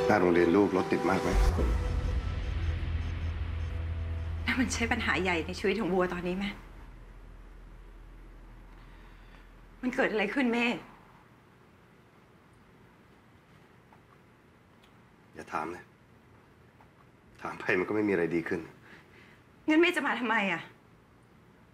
หน้าโรงเรียนลูกรถติดมากไหมแล้วมันใช่ปัญหาใหญ่ในชีวิตของบัวตอนนี้ไหมมันเกิดอะไรขึ้นเมธอย่าถามเลยถามไปมันก็ไม่มีอะไรดีขึ้นงั้นเมธจะมาทำไมอ่ะ